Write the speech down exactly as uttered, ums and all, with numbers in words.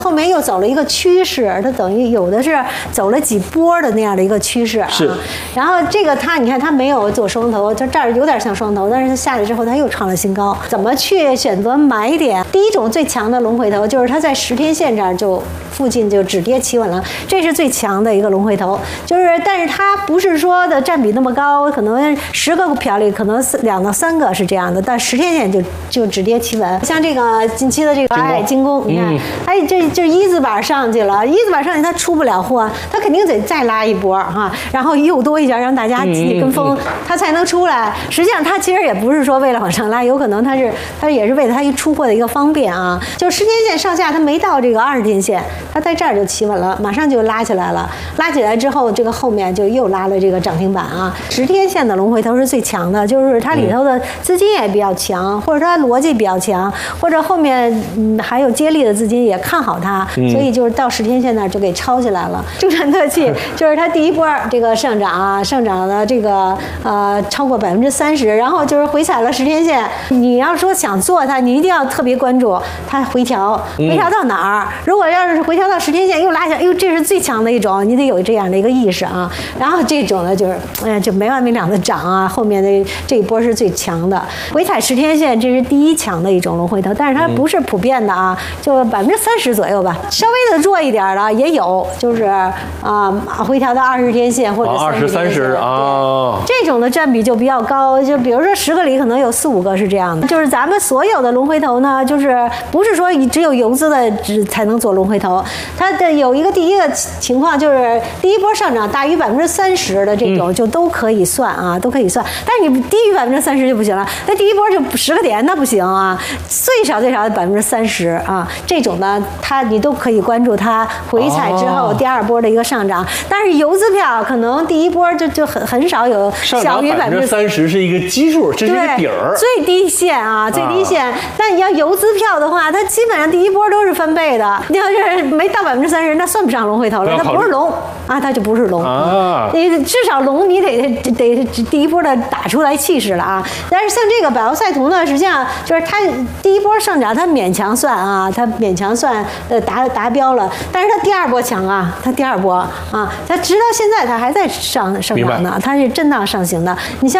后面又走了一个趋势，它等于有的是走了几波的那样的一个趋势啊。 是。 然后这个它，你看它没有做双头，它这儿有点像双头，但是它下来之后它又创了新高。怎么去选择买点？第一种最强的龙回头就是它在十天线这儿就附近就止跌企稳了，这是最强的一个龙回头。就是但是它不是说的占比那么高，可能十个股票里可能两到三个是这样的，但十天线就就止跌企稳。像这个近期的这个爱精工，你看，它这就是一字板上去了，一字板上去它出不了货，它肯定得再拉一波哈，然后又多一点让大家集体跟风，它才能出来。实际上它其实也不是说为了往上拉，有可能它是它也是为了它一出货的一个方便啊。就十天线上下它没到这个二十天线，它在这儿就企稳了，马上就拉起来了。拉起来之后，这个后面就又拉了这个涨停板啊。十天线的龙回头是最强的，就是它里头的资金也比较强，或者它逻辑比较强，或者后面嗯还有接力的资金也看好它。所以就是到十天线那儿就给抄起来了。中传特气就是它第一波这个上涨啊，上涨了这个呃超过百分之三十，然后就是回踩了十天线。你要说想做它，你一定要特别关注它回调，回调到哪儿？如果要是回调到十天线又拉下，哎呦，这是最强的一种，你得有这样的一个意识啊。然后这种呢就是，哎呀，就没完没了的涨啊，后面的这一波是最强的。回踩十天线，这是第一强的一种龙回头，但是它不是普遍的啊，就百分之三十左右吧。稍微的弱一点的也有，就是啊、呃、回调到二十天线或者二十三十啊， 这种的占比就比较高。就比如说十个里可能有四五个是这样的。就是咱们所有的龙回头呢，就是不是说只有游资的只才能做龙回头，它的有一个第一个情况就是第一波上涨大于百分之三十的这种就都可以算啊，都可以算。但是你低于百分之三十就不行了，那第一波就十个点那不行啊，最少最少百分之三十啊，这种呢它你都可以关注它回踩之后第二波的一个上涨。但是游资票可能第一波就就很很少有小于百分之三十是一个基数，这是一个底儿， 最低线啊，最低线。但你要游资票的话，它基本上第一波都是翻倍的。你要是没到百分之三十，那算不上龙回头了，它不是龙啊，它就不是龙啊。你至少龙你得得第一波的打出来气势了啊。但是像这个百欧赛图呢，实际上就是它第一波上涨，它勉强算啊，它勉强算呃达达标了。但是它第二波强啊，它第二波啊，它直到现在它还在上上涨呢，它是震荡上行的。你像。